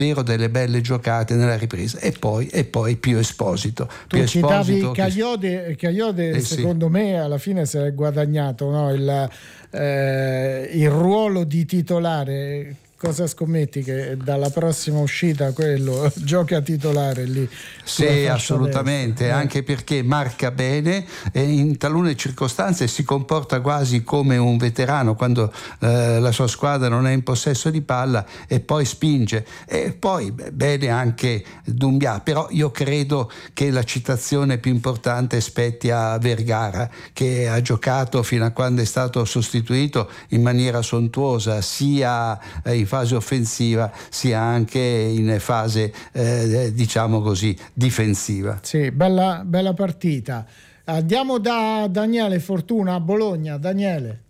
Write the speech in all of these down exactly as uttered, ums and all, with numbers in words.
davvero delle belle giocate nella ripresa. E poi, e poi Pio Esposito. Tu Pio citavi Esposito Cagliode, che... Cagliode eh, secondo sì. me alla fine si è guadagnato, no? il, eh, il ruolo di titolare. Cosa scommetti che dalla prossima uscita quello gioca titolare lì? Sì, assolutamente, eh. anche perché marca bene e in talune circostanze si comporta quasi come un veterano quando eh, la sua squadra non è in possesso di palla e poi spinge. E poi bene anche Doumbia, però io credo che la citazione più importante spetti a Vergara, che ha giocato fino a quando è stato sostituito in maniera sontuosa sia in fase offensiva sia anche in fase eh, diciamo così difensiva. Sì, bella, bella partita. Andiamo da Daniele Fortuna a Bologna. Daniele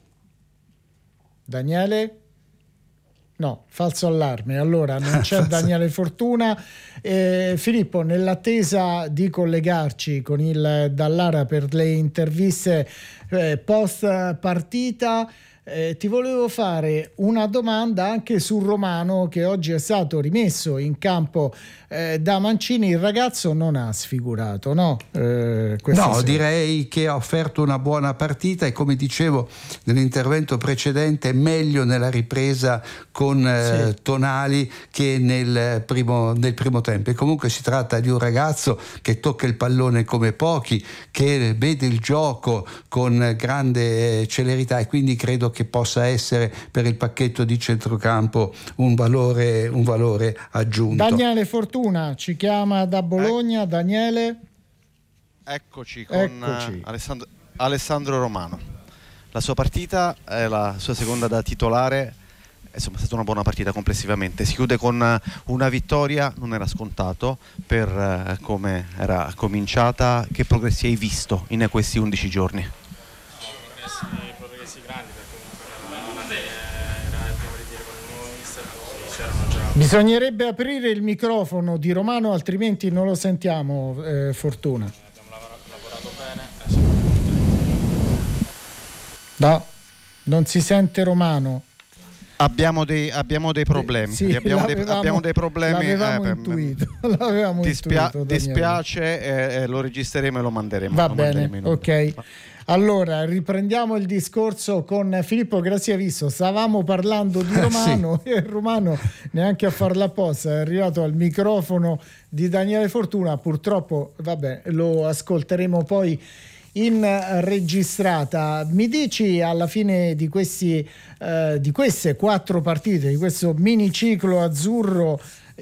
Daniele no, falso allarme, allora non c'è Daniele Fortuna. eh, Filippo, nell'attesa di collegarci con il Dallara per le interviste eh, post partita, Eh, ti volevo fare una domanda anche sul Romano, che oggi è stato rimesso in campo eh, da Mancini. Il ragazzo non ha sfigurato, no? Eh, no, sera. direi che ha offerto una buona partita e, come dicevo nell'intervento precedente, meglio nella ripresa con eh, sì. Tonali che nel primo, nel primo tempo. E comunque si tratta di un ragazzo che tocca il pallone come pochi, che vede il gioco con grande celerità e quindi credo che possa essere per il pacchetto di centrocampo un valore, un valore aggiunto. Daniele Fortuna ci chiama da Bologna. Daniele, eccoci con eccoci. Alessandro, Alessandro Romano. La sua partita è la sua seconda da titolare, insomma è stata una buona partita complessivamente. Si chiude con una vittoria, non era scontato per eh, come era cominciata. Che progressi hai visto in questi undici giorni? Progressi, progressi grandi, perché comunque era il primo ritiro con il nuovo mister, c'erano già. Bisognerebbe aprire il microfono di Romano, altrimenti non lo sentiamo. eh, Fortuna. Abbiamo lavorato, lavorato bene e siamo No, non si sente Romano. Abbiamo dei, abbiamo dei problemi. Sì, abbiamo, dei, abbiamo dei problemi. L'avevamo eh, intuito. L'avevamo dispia- intuito, dispiace, eh, eh, lo registreremo e lo manderemo. Va lo bene, manderemo in ok. Allora, riprendiamo il discorso con Filippo Graziavisto. Stavamo parlando di Romano, sì. E il Romano, neanche a farla apposta, è arrivato al microfono di Daniele Fortuna. Purtroppo, vabbè, lo ascolteremo poi in registrata. Mi dici alla fine di questi eh, di queste quattro partite, di questo miniciclo azzurro,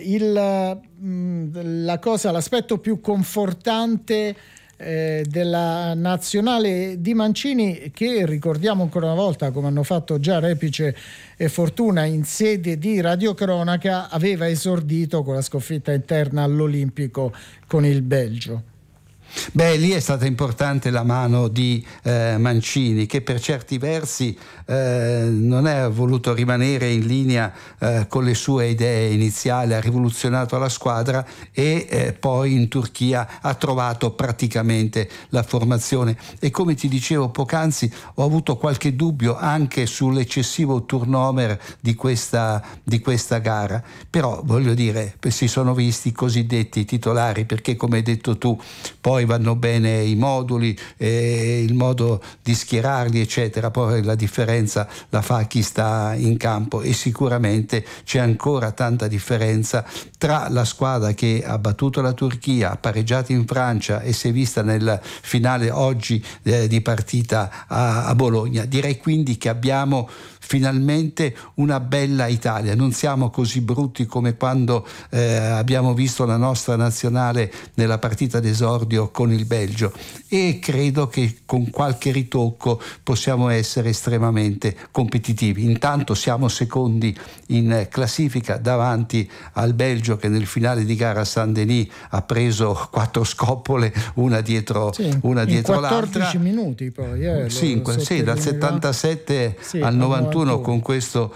il, mh, la cosa, l'aspetto più confortante eh, della nazionale di Mancini, che ricordiamo ancora una volta, come hanno fatto già Repice e Fortuna in sede di radiocronaca, aveva esordito con la sconfitta interna all'Olimpico con il Belgio. Beh, lì è stata importante la mano di eh, Mancini, che per certi versi eh, non è voluto rimanere in linea eh, con le sue idee iniziali, ha rivoluzionato la squadra e eh, poi in Turchia ha trovato praticamente la formazione. E come ti dicevo poc'anzi, ho avuto qualche dubbio anche sull'eccessivo turnover di questa, di questa gara, però voglio dire, si sono visti i cosiddetti titolari, perché come hai detto tu, poi vanno bene i moduli, eh, il modo di schierarli eccetera, poi la differenza la fa chi sta in campo e sicuramente c'è ancora tanta differenza tra la squadra che ha battuto la Turchia, ha pareggiato in Francia e si è vista nel finale oggi eh, di partita a, a Bologna. Direi quindi che abbiamo finalmente una bella Italia, non siamo così brutti come quando eh, abbiamo visto la nostra nazionale nella partita d'esordio con il Belgio, e credo che con qualche ritocco possiamo essere estremamente competitivi. Intanto siamo secondi in classifica davanti al Belgio, che nel finale di gara a Saint-Denis ha preso quattro scoppole una dietro, sì, una dietro in quattordici l'altra. minuti poi eh, sì, sì, dal settantasette sì, al novantuno con questo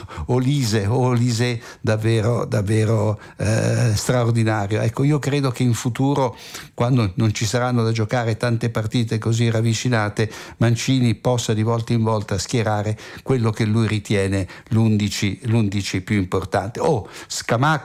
Olise Olise davvero davvero eh, straordinario. Ecco, io credo che in futuro, quando non ci saranno da giocare tante partite così ravvicinate, Mancini possa di volta in volta schierare quello che lui ritiene l'undici, l'undici più importante. Oh, Scamacca